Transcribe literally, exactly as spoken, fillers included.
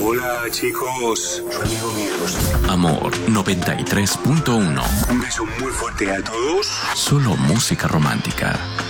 Hola, chicos. Su amigo Miedos. Amor noventa y tres punto uno. Un beso muy fuerte a todos. Solo música romántica.